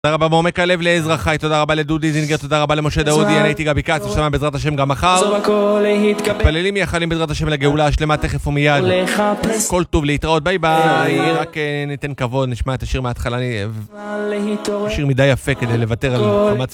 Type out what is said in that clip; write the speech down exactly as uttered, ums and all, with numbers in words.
תודה רבה מעומק הלב לעזרא חי, תודה רבה לדודי זינגר, תודה רבה למשה דאודי, אני הייתי גבי כץ, ושלמה בעזרת השם גם מחר. מתפללים מייחלים בעזרת השם לגאולה השלמה תכף ומיד. כל טוב להתראות, ביי ביי. רק ניתן כבוד, נשמע את השיר מההתחלה, שיר מדי יפה כדי לוותר על חמת